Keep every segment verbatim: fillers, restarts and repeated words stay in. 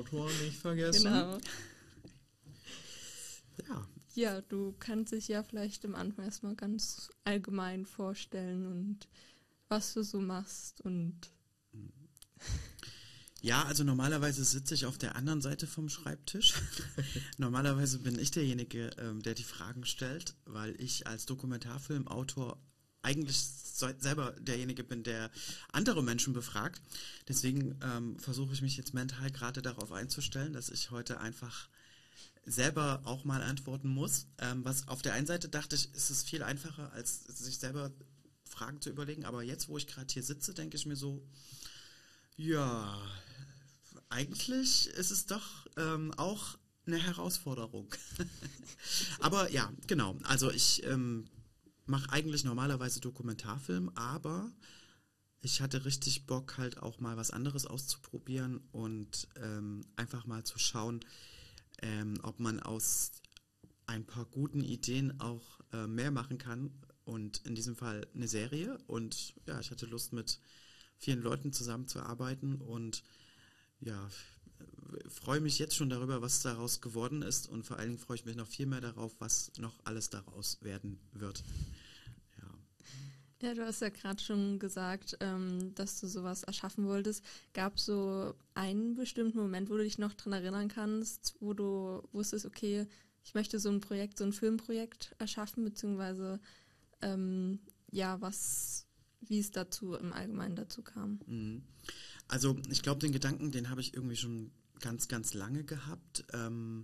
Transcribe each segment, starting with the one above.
Drehbuchautor nicht vergessen. Genau. Ja. Ja, du kannst dich ja vielleicht am Anfang erstmal ganz allgemein vorstellen und was du so machst und... Ja, also normalerweise sitze ich auf der anderen Seite vom Schreibtisch. Normalerweise bin ich derjenige, ähm, der die Fragen stellt, weil ich als Dokumentarfilmautor eigentlich so, selber derjenige bin, der andere Menschen befragt. Deswegen ähm, versuche ich mich jetzt mental gerade darauf einzustellen, dass ich heute einfach selber auch mal antworten muss. Ähm, was auf der einen Seite dachte ich, ist es viel einfacher, als sich selber Fragen zu überlegen. Aber jetzt, wo ich gerade hier sitze, denke ich mir so, ja, eigentlich ist es doch ähm, auch eine Herausforderung. Aber ja, genau. Also ich ähm, mache eigentlich normalerweise Dokumentarfilm, aber ich hatte richtig Bock, halt auch mal was anderes auszuprobieren und ähm, einfach mal zu schauen, ähm, ob man aus ein paar guten Ideen auch äh, mehr machen kann. Und in diesem Fall eine Serie. Und ja, ich hatte Lust, mit vielen Leuten zusammenzuarbeiten und ja, freue mich jetzt schon darüber, was daraus geworden ist und vor allen Dingen freue ich mich noch viel mehr darauf, was noch alles daraus werden wird. Ja, ja du hast ja gerade schon gesagt, ähm, dass du sowas erschaffen wolltest. Gab es so einen bestimmten Moment, wo du dich noch dran erinnern kannst, wo du wusstest, okay, ich möchte so ein Projekt, so ein Filmprojekt erschaffen, beziehungsweise ähm, ja, was... wie es dazu im Allgemeinen dazu kam. Also ich glaube, den Gedanken, den habe ich irgendwie schon ganz, ganz lange gehabt. Ähm,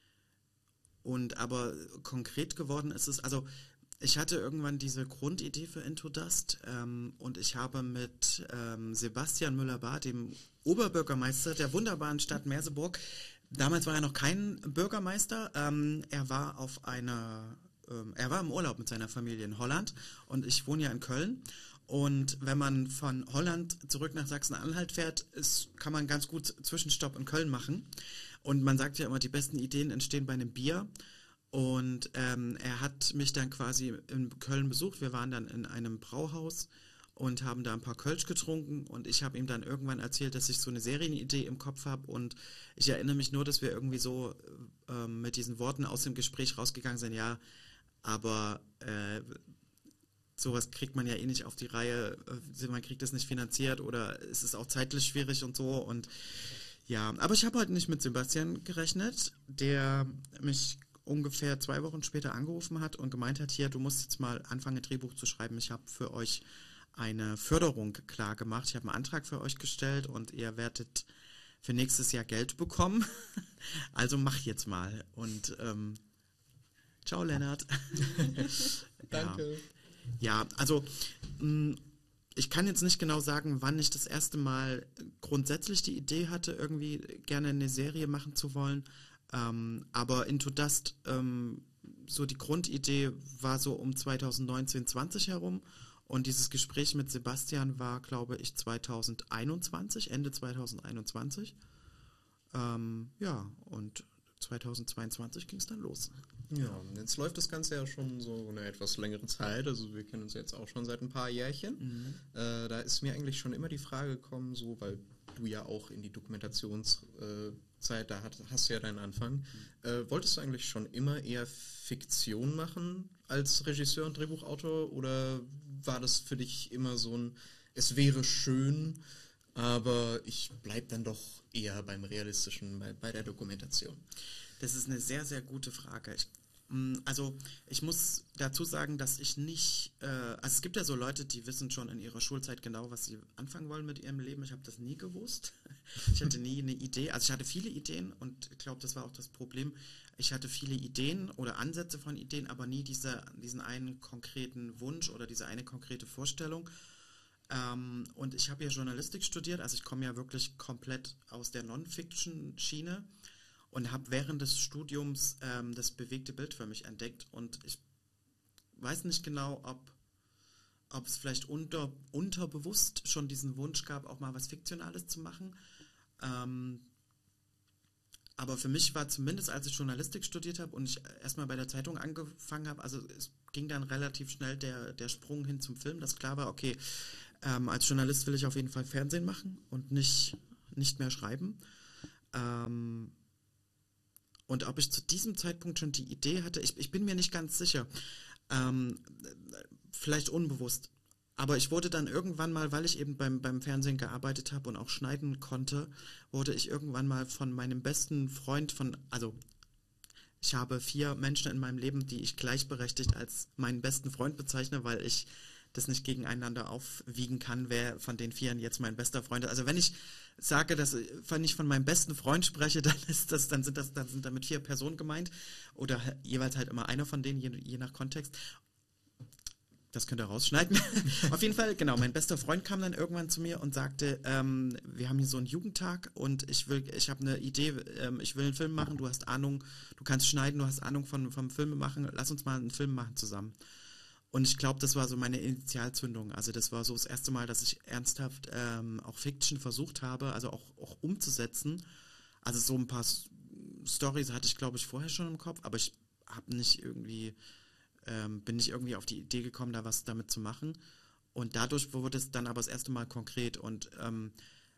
und aber konkret geworden ist es, also ich hatte irgendwann diese Grundidee für Into Dust ähm, und ich habe mit ähm, Sebastian Müller-Barth, dem Oberbürgermeister der wunderbaren Stadt Merseburg, damals war er noch kein Bürgermeister, ähm, er war auf einer... Er war im Urlaub mit seiner Familie in Holland und ich wohne ja in Köln. Und wenn man von Holland zurück nach Sachsen-Anhalt fährt, ist, kann man ganz gut Zwischenstopp in Köln machen. Und man sagt ja immer, die besten Ideen entstehen bei einem Bier. Und ähm, er hat mich dann quasi in Köln besucht. Wir waren dann in einem Brauhaus und haben da ein paar Kölsch getrunken. Und ich habe ihm dann irgendwann erzählt, dass ich so eine Serienidee im Kopf habe. Und ich erinnere mich nur, dass wir irgendwie so äh, mit diesen Worten aus dem Gespräch rausgegangen sind, ja, aber äh, sowas kriegt man ja eh nicht auf die Reihe, man kriegt das nicht finanziert oder es ist auch zeitlich schwierig und so und ja, aber ich habe halt nicht mit Sebastian gerechnet, der mich ungefähr zwei Wochen später angerufen hat und gemeint hat, hier, du musst jetzt mal anfangen, ein Drehbuch zu schreiben, ich habe für euch eine Förderung klar gemacht, ich habe einen Antrag für euch gestellt und ihr werdet für nächstes Jahr Geld bekommen, also mach jetzt mal und ähm, ciao, Lennart. Danke. Ja, ja also mh, ich kann jetzt nicht genau sagen, wann ich das erste Mal grundsätzlich die Idee hatte, irgendwie gerne eine Serie machen zu wollen. Ähm, aber Into Dust, ähm, so die Grundidee war so um zwanzig neunzehn, zwanzig herum. Und dieses Gespräch mit Sebastian war, glaube ich, zwanzig einundzwanzig, Ende zwanzig einundzwanzig. Ähm, ja, und zwanzig zweiundzwanzig ging es dann los. Ja, jetzt läuft das Ganze ja schon so eine etwas längere Zeit, also wir kennen uns jetzt auch schon seit ein paar Jährchen. Mhm. Äh, da ist mir eigentlich schon immer die Frage gekommen, so, weil du ja auch in die Dokumentationszeit, da hat, hast du ja deinen Anfang, mhm. äh, wolltest du eigentlich schon immer eher Fiktion machen als Regisseur und Drehbuchautor oder war das für dich immer so ein, es wäre schön, aber ich bleib dann doch eher beim Realistischen, bei, bei der Dokumentation? Das ist eine sehr, sehr gute Frage. Ich, also ich muss dazu sagen, dass ich nicht, äh, also es gibt ja so Leute, die wissen schon in ihrer Schulzeit genau, was sie anfangen wollen mit ihrem Leben. Ich habe das nie gewusst. Ich hatte nie eine Idee. Also ich hatte viele Ideen und ich glaube, das war auch das Problem. Ich hatte viele Ideen oder Ansätze von Ideen, aber nie diese, diesen einen konkreten Wunsch oder diese eine konkrete Vorstellung. Ähm, und ich habe ja Journalistik studiert, also ich komme ja wirklich komplett aus der Non-Fiction-Schiene und habe während des Studiums ähm, das bewegte Bild für mich entdeckt und ich weiß nicht genau, ob, ob es vielleicht unter, unterbewusst schon diesen Wunsch gab, auch mal was Fiktionales zu machen. Ähm, aber für mich war zumindest, als ich Journalistik studiert habe und ich erstmal bei der Zeitung angefangen habe, also es ging dann relativ schnell der, der Sprung hin zum Film, dass klar war, okay, ähm, als Journalist will ich auf jeden Fall Fernsehen machen und nicht, nicht mehr schreiben. Ähm, und ob ich zu diesem Zeitpunkt schon die Idee hatte, ich, ich bin mir nicht ganz sicher. Ähm, vielleicht unbewusst. Aber ich wurde dann irgendwann mal, weil ich eben beim, beim Fernsehen gearbeitet habe und auch schneiden konnte, wurde ich irgendwann mal von meinem besten Freund von, also ich habe vier Menschen in meinem Leben, die ich gleichberechtigt als meinen besten Freund bezeichne, weil ich das nicht gegeneinander aufwiegen kann, wer von den Vieren jetzt mein bester Freund ist. Also wenn ich sage, dass wenn ich von meinem besten Freund spreche, dann ist das, dann sind das, dann sind damit vier Personen gemeint oder jeweils halt immer einer von denen, je, je nach Kontext. Das könnt ihr rausschneiden. Auf jeden Fall, genau, mein bester Freund kam dann irgendwann zu mir und sagte, ähm, wir haben hier so einen Jugendtag und ich will, ich habe eine Idee, ähm, ich will einen Film machen, du hast Ahnung, du kannst schneiden, du hast Ahnung von, vom Filme machen, lass uns mal einen Film machen zusammen. Und ich glaube, das war so meine Initialzündung. Also das war so das erste Mal, dass ich ernsthaft ähm, auch Fiction versucht habe, also auch, auch umzusetzen. Also so ein paar Storys hatte ich, glaube ich, vorher schon im Kopf, aber ich habe nicht irgendwie, ähm, bin nicht irgendwie auf die Idee gekommen, da was damit zu machen. Und dadurch wurde es dann aber das erste Mal konkret. Und ähm,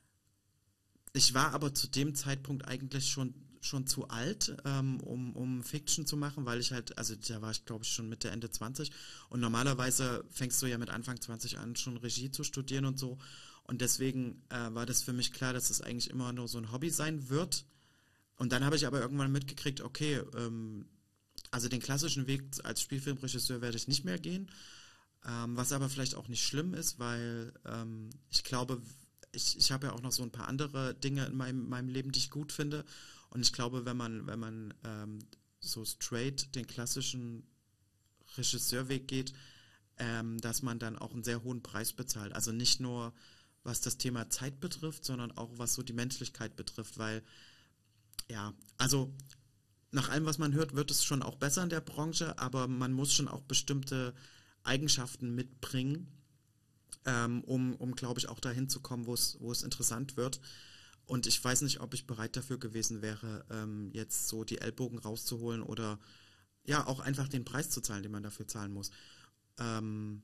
ich war aber zu dem Zeitpunkt eigentlich schon schon zu alt, ähm, um, um Fiction zu machen, weil ich halt, also da war ich glaube ich schon Mitte, Ende zwanzig und normalerweise fängst du ja mit Anfang zwanzig an, schon Regie zu studieren und so und deswegen äh, war das für mich klar, dass es eigentlich immer nur so ein Hobby sein wird und dann habe ich aber irgendwann mitgekriegt, okay, ähm, also den klassischen Weg als Spielfilmregisseur werde ich nicht mehr gehen, ähm, was aber vielleicht auch nicht schlimm ist, weil ähm, ich glaube, ich, ich habe ja auch noch so ein paar andere Dinge in meinem, meinem Leben, die ich gut finde. Und ich glaube, wenn man, wenn man ähm, so straight den klassischen Regisseurweg geht, ähm, dass man dann auch einen sehr hohen Preis bezahlt. Also nicht nur, was das Thema Zeit betrifft, sondern auch, was so die Menschlichkeit betrifft. Weil, ja, also nach allem, was man hört, wird es schon auch besser in der Branche, aber man muss schon auch bestimmte Eigenschaften mitbringen, ähm, um, um glaube ich, auch dahin zu kommen, wo es, wo es interessant wird. Und ich weiß nicht, ob ich bereit dafür gewesen wäre, ähm, jetzt so die Ellbogen rauszuholen oder ja, auch einfach den Preis zu zahlen, den man dafür zahlen muss. Ähm,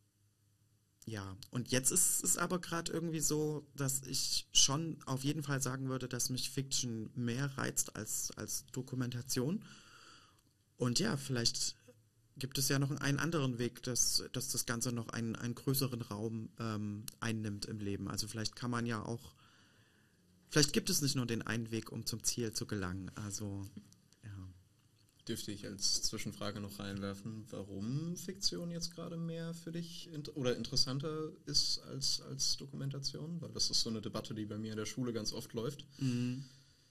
ja, und jetzt ist es aber gerade irgendwie so, dass ich schon auf jeden Fall sagen würde, dass mich Fiction mehr reizt als, als Dokumentation. Und ja, vielleicht gibt es ja noch einen anderen Weg, dass, dass das Ganze noch einen, einen größeren Raum ähm, einnimmt im Leben. Also vielleicht kann man ja auch Vielleicht gibt es nicht nur den einen Weg, um zum Ziel zu gelangen. Also, ja. Dürfte ich als Zwischenfrage noch reinwerfen, warum Fiktion jetzt gerade mehr für dich int- oder interessanter ist als, als Dokumentation? Weil das ist so eine Debatte, die bei mir in der Schule ganz oft läuft. Mhm.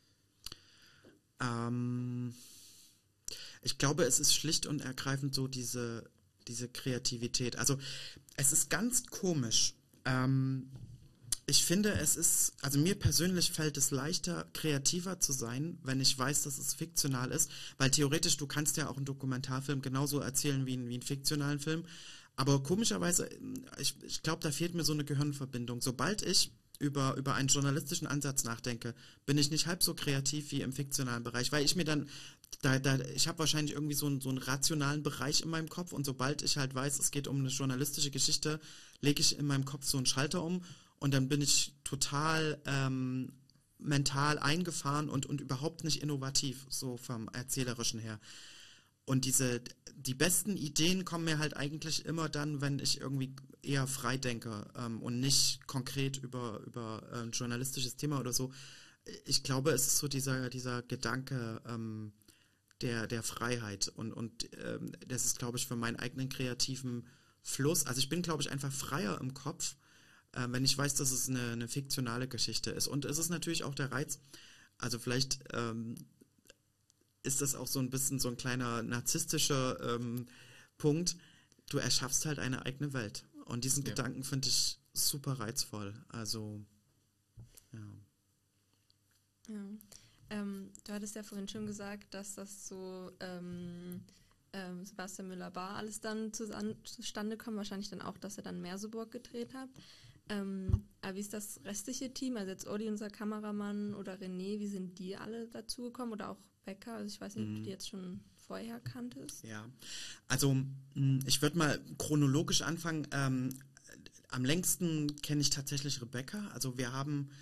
Ähm, ich glaube, es ist schlicht und ergreifend so diese, diese Kreativität. Also, es ist ganz komisch. Ähm, Ich finde, es ist, also mir persönlich fällt es leichter, kreativer zu sein, wenn ich weiß, dass es fiktional ist, weil theoretisch, du kannst ja auch einen Dokumentarfilm genauso erzählen wie, ein, wie einen fiktionalen Film, aber komischerweise, ich, ich glaube, da fehlt mir so eine Gehirnverbindung. Sobald ich über, über einen journalistischen Ansatz nachdenke, bin ich nicht halb so kreativ wie im fiktionalen Bereich, weil ich mir dann, da, da, ich habe wahrscheinlich irgendwie so einen, so einen rationalen Bereich in meinem Kopf und sobald ich halt weiß, es geht um eine journalistische Geschichte, lege ich in meinem Kopf so einen Schalter um. Und dann bin ich total ähm, mental eingefahren und, und überhaupt nicht innovativ, so vom Erzählerischen her. Und diese, die besten Ideen kommen mir halt eigentlich immer dann, wenn ich irgendwie eher frei denke ähm, und nicht konkret über, über ein journalistisches Thema oder so. Ich glaube, es ist so dieser, dieser Gedanke ähm, der, der Freiheit. Und, und ähm, das ist, glaube ich, für meinen eigenen kreativen Fluss. Also ich bin, glaube ich, einfach freier im Kopf, wenn ich weiß, dass es eine, eine fiktionale Geschichte ist. Und es ist natürlich auch der Reiz, also vielleicht ähm, ist das auch so ein bisschen so ein kleiner narzisstischer ähm, Punkt, du erschaffst halt eine eigene Welt. Und diesen ja. Gedanken finde ich super reizvoll. Also, ja. Ja. Ähm, du hattest ja vorhin schon gesagt, dass das so ähm, ähm, Sebastian Müller-Bahr alles dann zusammen, zustande kommt. Wahrscheinlich dann auch, dass er dann Merseburg gedreht hat. Ähm, aber wie ist das restliche Team? Also jetzt Odi, unser Kameramann, oder René, wie sind die alle dazugekommen? Oder auch Becker? Also ich weiß nicht, ob du die jetzt schon vorher kanntest. Ja, also ich würde mal chronologisch anfangen. Ähm, am längsten kenne ich tatsächlich Rebecca. Also wir haben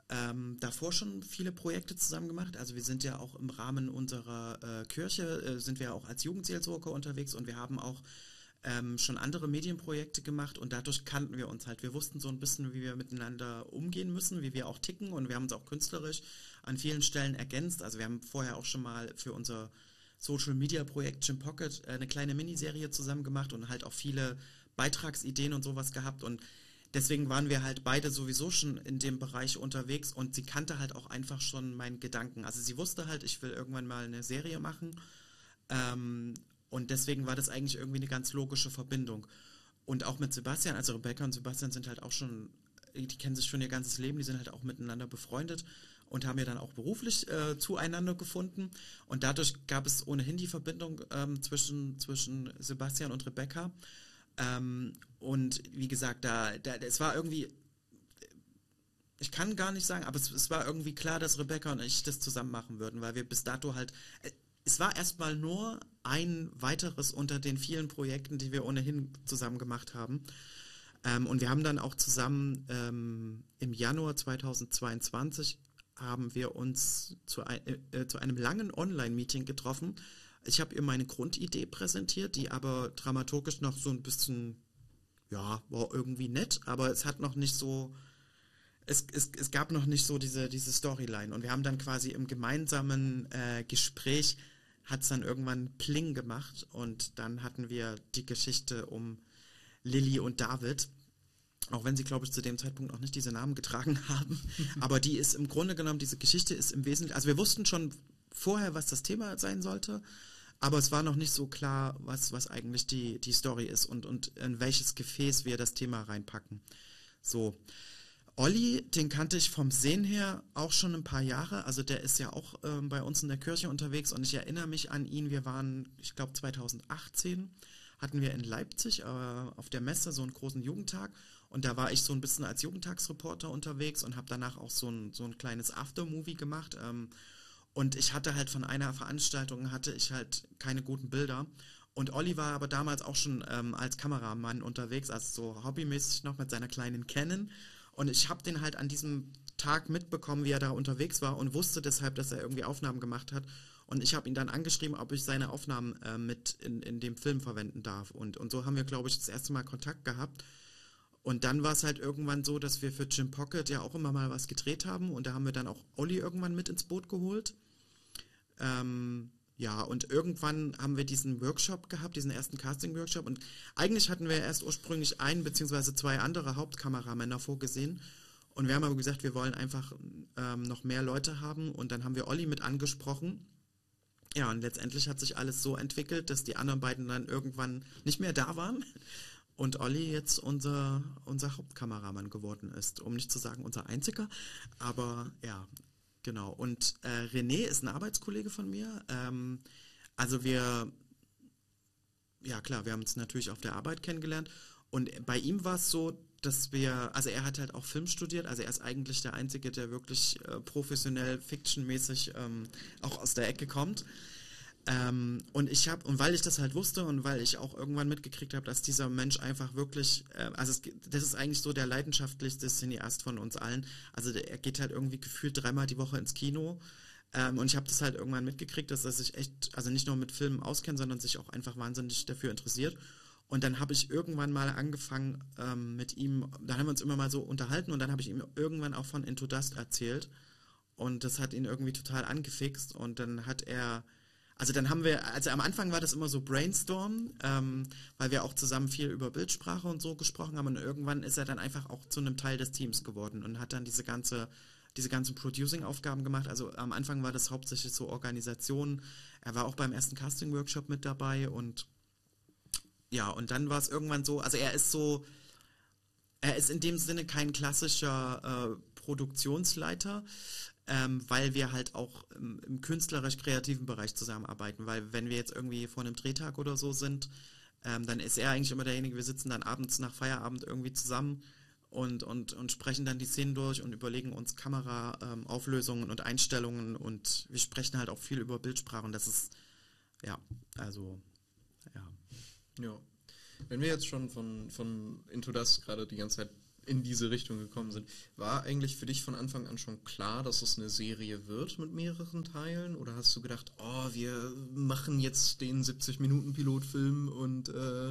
ähm, davor schon viele Projekte zusammen gemacht. Also wir sind ja auch im Rahmen unserer äh, Kirche, äh, sind wir auch als Jugendseelsorger unterwegs und wir haben auch ähm, schon andere Medienprojekte gemacht und dadurch kannten wir uns halt. Wir wussten so ein bisschen, wie wir miteinander umgehen müssen, wie wir auch ticken und wir haben uns auch künstlerisch an vielen Stellen ergänzt. Also wir haben vorher auch schon mal für unser Social-Media-Projekt Jim Pocket äh, eine kleine Miniserie zusammen gemacht und halt auch viele Beitragsideen und sowas gehabt und deswegen waren wir halt beide sowieso schon in dem Bereich unterwegs und sie kannte halt auch einfach schon meinen Gedanken. Also sie wusste halt, ich will irgendwann mal eine Serie machen ähm, und deswegen war das eigentlich irgendwie eine ganz logische Verbindung. Und auch mit Sebastian, also Rebecca und Sebastian sind halt auch schon, die kennen sich schon ihr ganzes Leben, die sind halt auch miteinander befreundet und haben ja dann auch beruflich äh, zueinander gefunden und dadurch gab es ohnehin die Verbindung ähm, zwischen, zwischen Sebastian und Rebecca. Ähm, und wie gesagt, da, da, es war irgendwie, ich kann gar nicht sagen, aber es, es war irgendwie klar, dass Rebecca und ich das zusammen machen würden, weil wir bis dato halt, es war erstmal nur ein weiteres unter den vielen Projekten, die wir ohnehin zusammen gemacht haben. Ähm, und wir haben dann auch zusammen ähm, im Januar zweitausendzweiundzwanzig haben wir uns zu, ein, äh, zu einem langen Online-Meeting getroffen. Ich habe ihr meine Grundidee präsentiert, die aber dramaturgisch noch so ein bisschen, ja, war irgendwie nett, aber es hat noch nicht so, es, es, es gab noch nicht so diese, diese Storyline. Und wir haben dann quasi im gemeinsamen äh, Gespräch, hat es dann irgendwann Pling gemacht und dann hatten wir die Geschichte um Lilly und David, auch wenn sie, glaube ich, zu dem Zeitpunkt noch nicht diese Namen getragen haben. Aber die ist im Grunde genommen, diese Geschichte ist im Wesentlichen, also wir wussten schon vorher, was das Thema sein sollte, aber es war noch nicht so klar, was, was eigentlich die, die Story ist und, und in welches Gefäß wir das Thema reinpacken. So. Olli, den kannte ich vom Sehen her auch schon ein paar Jahre. Also der ist ja auch ähm, bei uns in der Kirche unterwegs und ich erinnere mich an ihn. Wir waren, ich glaube zweitausendachtzehn, hatten wir in Leipzig äh, auf der Messe so einen großen Jugendtag und da war ich so ein bisschen als Jugendtagsreporter unterwegs und habe danach auch so ein, so ein kleines Aftermovie gemacht. Ähm, Und ich hatte halt von einer Veranstaltung, hatte ich halt keine guten Bilder. Und Olli war aber damals auch schon ähm, als Kameramann unterwegs, also so hobbymäßig noch mit seiner kleinen Canon. Und ich habe den halt an diesem Tag mitbekommen, wie er da unterwegs war und wusste deshalb, dass er irgendwie Aufnahmen gemacht hat. Und ich habe ihn dann angeschrieben, ob ich seine Aufnahmen äh, mit in, in dem Film verwenden darf. Und, und so haben wir, glaube ich, das erste Mal Kontakt gehabt. Und dann war es halt irgendwann so, dass wir für Jim Pocket ja auch immer mal was gedreht haben. Und da haben wir dann auch Olli irgendwann mit ins Boot geholt. Ähm, ja, und irgendwann haben wir diesen Workshop gehabt, diesen ersten Casting-Workshop und eigentlich hatten wir erst ursprünglich einen beziehungsweise zwei andere Hauptkameramänner vorgesehen und wir haben aber gesagt, wir wollen einfach ähm, noch mehr Leute haben und dann haben wir Olli mit angesprochen. Ja, und letztendlich hat sich alles so entwickelt, dass die anderen beiden dann irgendwann nicht mehr da waren und Olli jetzt unser, unser Hauptkameramann geworden ist, um nicht zu sagen unser einziger, aber ja. Genau, und äh, René ist ein Arbeitskollege von mir. Ähm, also wir, ja klar, wir haben uns natürlich auf der Arbeit kennengelernt. Und bei ihm war es so, dass wir, also er hat halt auch Film studiert, also er ist eigentlich der Einzige, der wirklich äh, professionell, fictionmäßig ähm, auch aus der Ecke kommt. Ähm, und ich habe, und weil ich das halt wusste und weil ich auch irgendwann mitgekriegt habe, dass dieser Mensch einfach wirklich, äh, also es, das ist eigentlich so der leidenschaftlichste Cineast von uns allen. Also der, er geht halt irgendwie gefühlt dreimal die Woche ins Kino. Ähm, und ich habe das halt irgendwann mitgekriegt, dass er sich echt, also nicht nur mit Filmen auskennt, sondern sich auch einfach wahnsinnig dafür interessiert. Und dann habe ich irgendwann mal angefangen ähm, mit ihm, dann haben wir uns immer mal so unterhalten und dann habe ich ihm irgendwann auch von Into Dust erzählt. Und das hat ihn irgendwie total angefixt und dann hat er Also dann haben wir, also am Anfang war das immer so Brainstorm, ähm, weil wir auch zusammen viel über Bildsprache und so gesprochen haben und irgendwann ist er dann einfach auch zu einem Teil des Teams geworden und hat dann diese ganze, diese ganzen Producing-Aufgaben gemacht. Also am Anfang war das hauptsächlich so Organisation. Er war auch beim ersten Casting-Workshop mit dabei und ja, und dann war es irgendwann so, also er ist so, er ist in dem Sinne kein klassischer äh, Produktionsleiter, Ähm, weil wir halt auch im, im künstlerisch-kreativen Bereich zusammenarbeiten, weil wenn wir jetzt irgendwie vor einem Drehtag oder so sind, ähm, dann ist er eigentlich immer derjenige, wir sitzen dann abends nach Feierabend irgendwie zusammen und, und, und sprechen dann die Szenen durch und überlegen uns Kameraauflösungen ähm, und Einstellungen und wir sprechen halt auch viel über Bildsprache und das ist, ja, also, ja. Ja. Wenn wir jetzt schon von, von Into Dust gerade die ganze Zeit in diese Richtung gekommen sind. War eigentlich für dich von Anfang an schon klar, dass es eine Serie wird mit mehreren Teilen? Oder hast du gedacht, oh, wir machen jetzt den siebzig-Minuten-Pilotfilm und äh,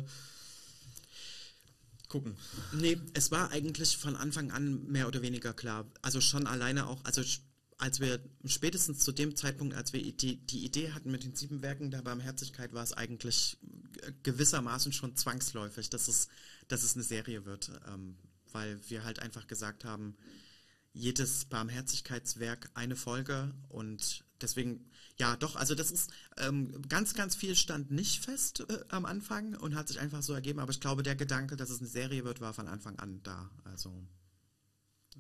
gucken? Nee, es war eigentlich von Anfang an mehr oder weniger klar. Also schon alleine auch, also als wir spätestens zu dem Zeitpunkt, als wir die, die Idee hatten mit den sieben Werken der Barmherzigkeit, war es eigentlich gewissermaßen schon zwangsläufig, dass es, dass es eine Serie wird. Ähm, weil wir halt einfach gesagt haben, jedes Barmherzigkeitswerk eine Folge und deswegen, ja doch, also das ist, ähm, ganz, ganz viel stand nicht fest äh, am Anfang und hat sich einfach so ergeben, aber ich glaube, der Gedanke, dass es eine Serie wird, war von Anfang an da, also ja.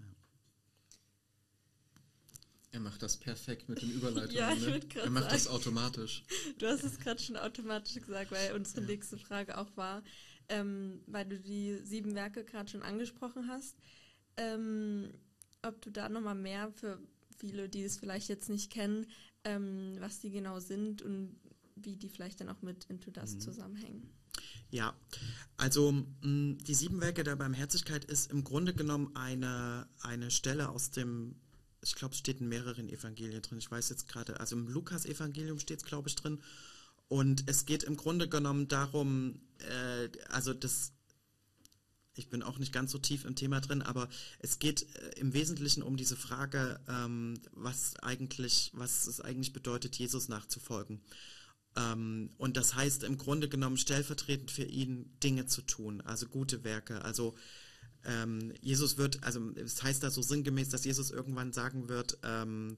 Er macht das perfekt mit den Überleitungen, ja, ne? Er macht sagen, das automatisch. Du hast es gerade schon automatisch gesagt, weil unsere ja. nächste Frage auch war, ähm, weil du die sieben Werke gerade schon angesprochen hast, ähm, ob du da nochmal mehr für viele, die es vielleicht jetzt nicht kennen, ähm, was die genau sind und wie die vielleicht dann auch mit Into Dust mhm. zusammenhängen. Ja, also mh, die sieben Werke der Barmherzigkeit ist im Grunde genommen eine, eine Stelle aus dem, ich glaube, es steht in mehreren Evangelien drin, ich weiß jetzt gerade, also im Lukas-Evangelium steht es, glaube ich, drin. Und es geht im Grunde genommen darum, äh, also das, ich bin auch nicht ganz so tief im Thema drin, aber es geht äh, im Wesentlichen um diese Frage, ähm, was eigentlich, was es eigentlich bedeutet, Jesus nachzufolgen. Ähm, und das heißt im Grunde genommen stellvertretend für ihn Dinge zu tun, also gute Werke. Also ähm, Jesus wird, also es heißt da so sinngemäß, dass Jesus irgendwann sagen wird, ähm,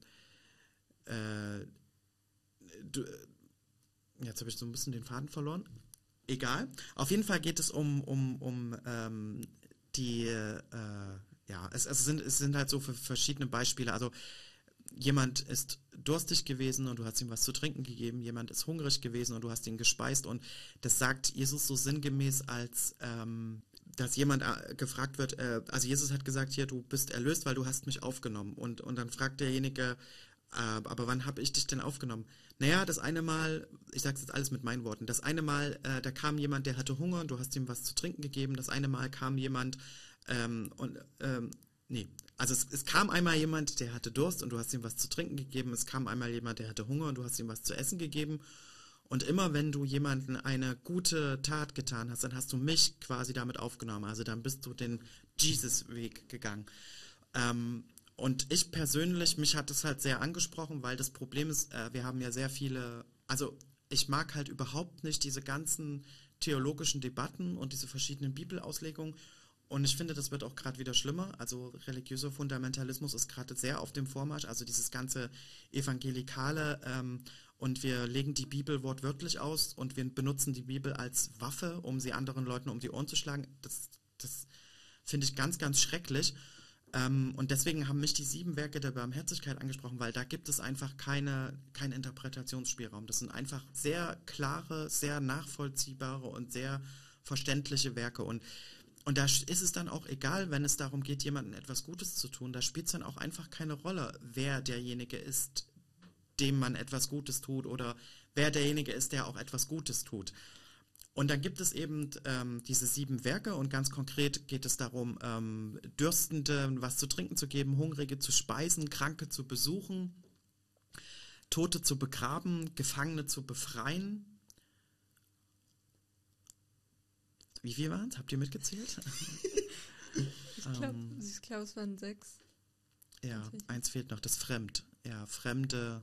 äh, du, jetzt habe ich so ein bisschen den Faden verloren. Egal. Auf jeden Fall geht es um, um, um ähm, die, äh, ja, es, es, sind, es sind halt so für verschiedene Beispiele. Also jemand ist durstig gewesen und du hast ihm was zu trinken gegeben. Jemand ist hungrig gewesen und du hast ihn gespeist. Und das sagt Jesus so sinngemäß, als ähm, dass jemand äh, gefragt wird, äh, also Jesus hat gesagt, hier, du bist erlöst, weil du hast mich aufgenommen. Und, und dann fragt derjenige, äh, aber wann habe ich dich denn aufgenommen? Naja, das eine Mal, ich sage es jetzt alles mit meinen Worten, das eine Mal, äh, da kam jemand, der hatte Hunger und du hast ihm was zu trinken gegeben. Das eine Mal kam jemand ähm, und, ähm, nee, also es, es kam einmal jemand, der hatte Durst und du hast ihm was zu trinken gegeben. Es kam einmal jemand, der hatte Hunger und du hast ihm was zu essen gegeben. Und immer wenn du jemanden eine gute Tat getan hast, dann hast du mich quasi damit aufgenommen. Also dann bist du den Jesus-Weg gegangen. Ähm, Und ich persönlich, mich hat das halt sehr angesprochen, weil das Problem ist, äh, wir haben ja sehr viele, also ich mag halt überhaupt nicht diese ganzen theologischen Debatten und diese verschiedenen Bibelauslegungen und ich finde, das wird auch gerade wieder schlimmer, also religiöser Fundamentalismus ist gerade sehr auf dem Vormarsch, also dieses ganze Evangelikale ähm, und wir legen die Bibel wortwörtlich aus und wir benutzen die Bibel als Waffe, um sie anderen Leuten um die Ohren zu schlagen, das, das finde ich ganz, ganz schrecklich. Ähm, und deswegen haben mich die sieben Werke der Barmherzigkeit angesprochen, weil da gibt es einfach keine, keinen Interpretationsspielraum. Das sind einfach sehr klare, sehr nachvollziehbare und sehr verständliche Werke. Und, und da ist es dann auch egal, wenn es darum geht, jemandem etwas Gutes zu tun, da spielt es dann auch einfach keine Rolle, wer derjenige ist, dem man etwas Gutes tut oder wer derjenige ist, der auch etwas Gutes tut. Und dann gibt es eben ähm, diese sieben Werke und ganz konkret geht es darum, ähm, Dürstende was zu trinken zu geben, Hungrige zu speisen, Kranke zu besuchen, Tote zu begraben, Gefangene zu befreien. Wie viel waren es? Habt ihr mitgezählt? ich glaube, ähm, ich glaube, es waren sechs. Ja, eins fehlt noch, das Fremd. Ja, Fremde,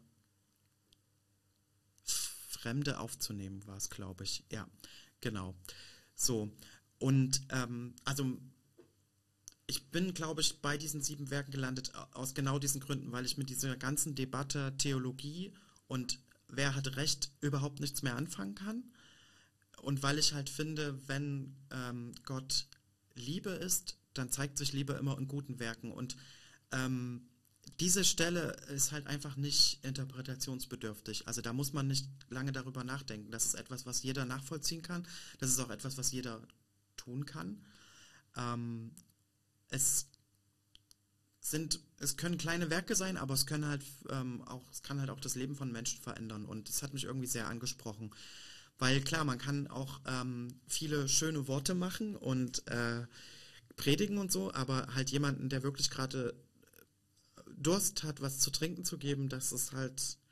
Fremde aufzunehmen war es, glaube ich. Ja. Genau. So. Und ähm, also ich bin, glaube ich, bei diesen sieben Werken gelandet aus genau diesen Gründen, weil ich mit dieser ganzen Debatte Theologie und wer hat Recht überhaupt nichts mehr anfangen kann. Und weil ich halt finde, wenn ähm, Gott Liebe ist, dann zeigt sich Liebe immer in guten Werken. Und ähm, diese Stelle ist halt einfach nicht interpretationsbedürftig. Also da muss man nicht lange darüber nachdenken. Das ist etwas, was jeder nachvollziehen kann. Das ist auch etwas, was jeder tun kann. Ähm, es sind, es können kleine Werke sein, aber es können halt ähm, auch, es kann halt auch das Leben von Menschen verändern. Und das hat mich irgendwie sehr angesprochen. Weil klar, man kann auch ähm, viele schöne Worte machen und äh, predigen und so, aber halt jemanden, der wirklich gerade Durst hat, was zu trinken zu geben, das ist halt